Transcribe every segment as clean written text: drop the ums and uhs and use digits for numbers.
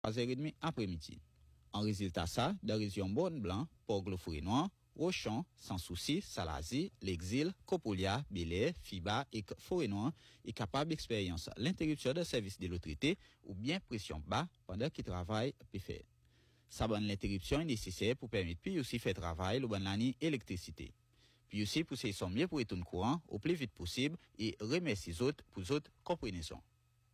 3h30 après-midi. En résultat ça, dans la région Bonne-Blanc, Port-Glo-Forêt-Noire, Rochon, Sans Souci, Salazie, L'Exil, Copolia, Belair, Fiba et Forêt-Noire est capable d'expérience l'interruption de service de l'autorité ou bien pression bas pendant qu'il travaille peut faire. Ça bonne l'interruption est nécessaire pour permettre puis aussi faire travail le bon l'année électricité. Puis aussi pousser son mieux pour retourner courant au plus vite possible et remercier les autres pour les autres compréhensions.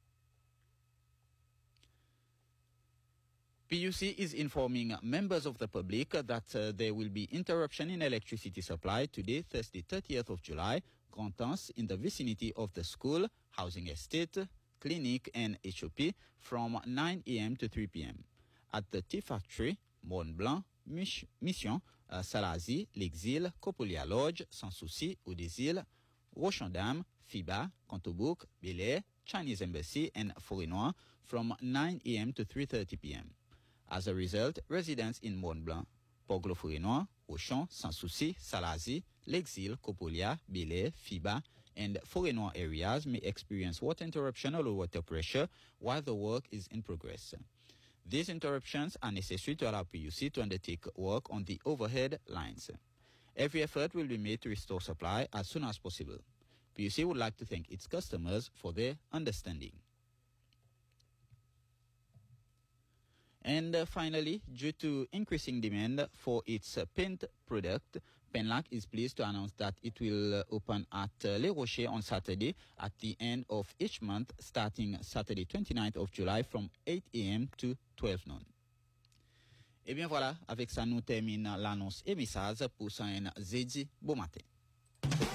PUC is informing members of the public that there will be interruption in electricity supply today, Thursday, 30th of July, Grand'Anse, in the vicinity of the school, housing estate, clinic, and HOP from 9 a.m. to 3 p.m. At the tea factory, Mont-Blanc, Mission, Salazie, L'Exil, Copolia Lodge, Sans Souci, Eau-des-Îles, Rochon-Dame, Fiba, Contobouc, Belair, Chinese Embassy, and Forêt-Noire from 9 a.m. to 3:30 p.m. As a result, residents in Mont-Blanc, Port-Glo-Forêt-Noire, Rochon, Sans Souci, Salazie, L'Exil, Copolia, Belair, Fiba, and Forêt-Noire areas may experience water interruption or low water pressure while the work is in progress. These interruptions are necessary to allow PUC to undertake work on the overhead lines. Every effort will be made to restore supply as soon as possible. PUC would like to thank its customers for their understanding. And finally, due to increasing demand for its paint product, Penlac is pleased to announce that it will open at Les Rochers on Saturday at the end of each month, starting Saturday 29th of July from 8 a.m. to 12 noon. Et bien voilà, avec ça nous termine l'annonce et message pour un jeudi bon matin.